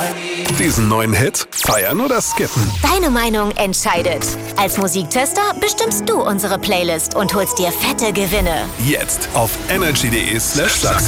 Diesen neuen Hit feiern oder skippen? Deine Meinung entscheidet. Als Musiktester bestimmst du unsere Playlist und holst dir fette Gewinne. Jetzt auf energy.de/Sachsen.